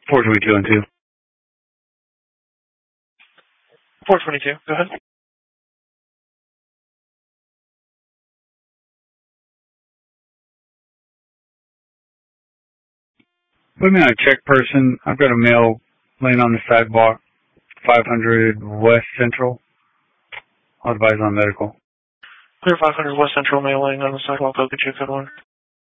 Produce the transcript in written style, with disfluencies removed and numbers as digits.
422 and 2. 422, go ahead. Put me on a check person. I've got a male laying on the sidewalk, 500 West Central. I'll advise on medical. Clear 500 West Central, male laying on the sidewalk. I'll get you a good one.